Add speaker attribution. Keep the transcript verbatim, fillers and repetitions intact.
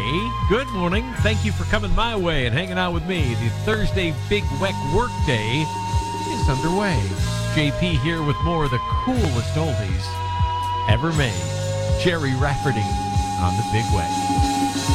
Speaker 1: Thursday. Good morning. Thank you for coming my way and hanging out with me. The Thursday Big Weck Workday is underway. J P here with more of the coolest oldies ever made. Jerry Rafferty on the Big Weck.